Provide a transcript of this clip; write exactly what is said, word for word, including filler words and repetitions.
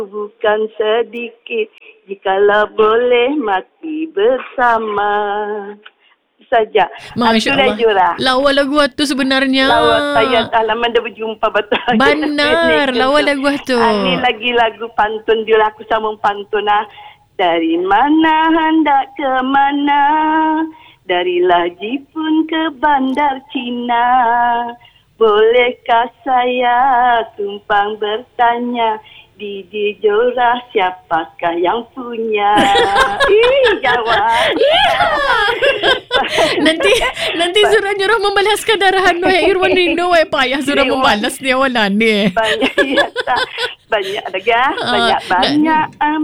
bukan sedikit, jikalau boleh mati bersama. Saja. Masya Allah. Jurah. Lawa lagu tu sebenarnya. Lawa saya alaman dah berjumpa betul. Benar. Lawa lagu tu. Ini lagi lagu pantun Jurah, aku sambung pantun ah. Dari mana hendak ke mana? Dari Laji pun ke Bandar Cina. Bolehkah saya tumpang bertanya? Di di Jorah siapakah yang punya? Ih, jawab. nanti nanti Zura nyuruh membalaskan darahan Noe Irwan Rindo. Wai payah Zura membalas dia wala ni. Banyak ya, banyak lagi ah. Banyak-banyak.